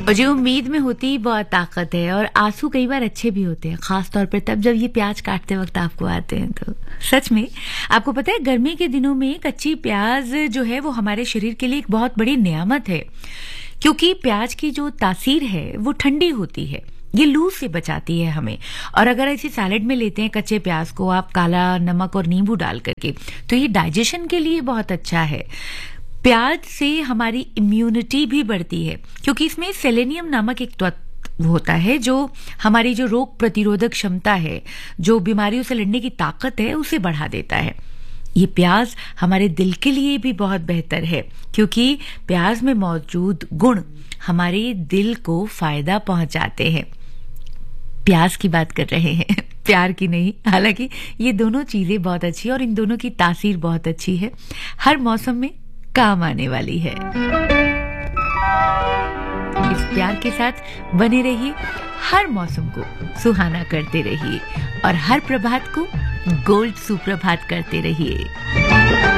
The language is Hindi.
और जो उम्मीद में होती है बहुत ताकत है, और आंसू कई बार अच्छे भी होते हैं, खास तौर पर तब जब ये प्याज काटते वक्त आपको आते हैं। तो सच में आपको पता है, गर्मी के दिनों में कच्ची प्याज जो है वो हमारे शरीर के लिए एक बहुत बड़ी नियामत है, क्योंकि प्याज की जो तासीर है वो ठंडी होती है, ये लू से बचाती है हमें। और अगर ऐसे सैलेड में लेते हैं कच्चे प्याज को आप काला नमक और नींबू डाल करके, तो ये डाइजेशन के लिए बहुत अच्छा है। प्याज से हमारी इम्यूनिटी भी बढ़ती है, क्योंकि इसमें सेलेनियम नामक एक तत्व होता है जो हमारी जो रोग प्रतिरोधक क्षमता है, जो बीमारियों से लड़ने की ताकत है, उसे बढ़ा देता है। ये प्याज हमारे दिल के लिए भी बहुत बेहतर है, क्योंकि प्याज में मौजूद गुण हमारे दिल को फायदा पहुंचाते हैं। प्याज की बात कर रहे हैं, प्यार की नहीं। हालांकि ये दोनों चीजें बहुत अच्छी है और इन दोनों की तासीर बहुत अच्छी है, हर मौसम में काम आने वाली है। इस प्यार के साथ बने रहिए, हर मौसम को सुहाना करते रहिए और हर प्रभात को गोल्ड सुप्रभात करते रहिए।